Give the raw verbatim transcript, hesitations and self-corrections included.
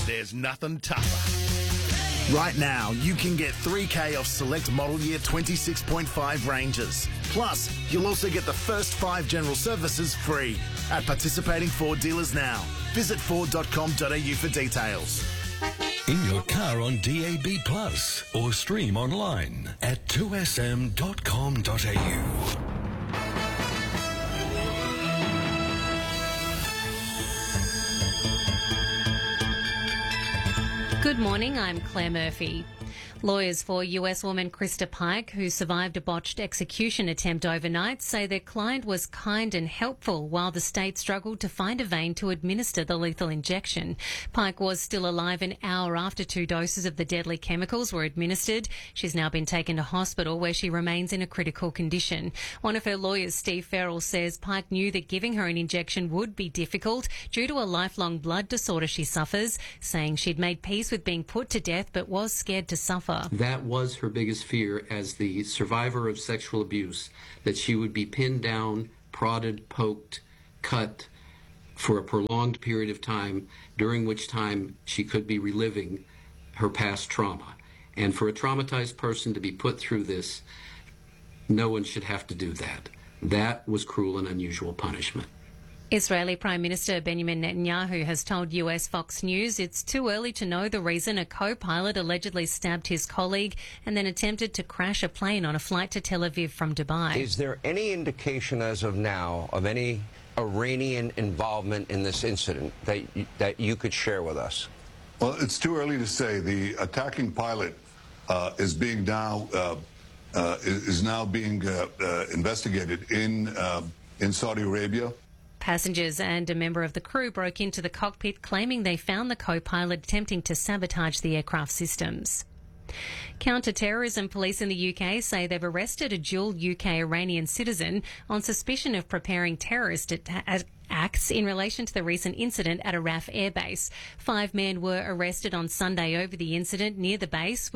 there's nothing tougher. Right now, you can get three K off select model year twenty-six point five Rangers. Plus, you'll also get the first five general services free at participating Ford dealers now. Visit ford dot com dot a u for details. In your car on D A B Plus or stream online at two s m dot com dot a u. Good morning, I'm Claire Murphy. Lawyers for U S woman Krista Pike, who survived a botched execution attempt overnight, say their client was kind and helpful while the state struggled to find a vein to administer the lethal injection. Pike was still alive an hour after two doses of the deadly chemicals were administered. She's now been taken to hospital where she remains in a critical condition. One of her lawyers, Steve Farrell, says Pike knew that giving her an injection would be difficult due to a lifelong blood disorder she suffers, saying she'd made peace with being put to death but was scared to suffer. That was her biggest fear as the survivor of sexual abuse, that she would be pinned down, prodded, poked, cut for a prolonged period of time, during which time she could be reliving her past trauma. And for a traumatized person to be put through this, no one should have to do that. That was cruel and unusual punishment. Israeli Prime Minister Benjamin Netanyahu has told U S Fox News it's too early to know the reason a co-pilot allegedly stabbed his colleague and then attempted to crash a plane on a flight to Tel Aviv from Dubai. Is there any indication as of now of any Iranian involvement in this incident that you, that you could share with us? Well, it's too early to say. The attacking pilot uh, is being now uh, uh, is now being uh, uh, investigated in uh, in Saudi Arabia. Passengers and a member of the crew broke into the cockpit claiming they found the co-pilot attempting to sabotage the aircraft systems. Counter-terrorism police in the U K say they've arrested a dual U K-Iranian citizen on suspicion of preparing terrorist atta- acts in relation to the recent incident at a R A F airbase. Five men were arrested on Sunday over the incident near the base,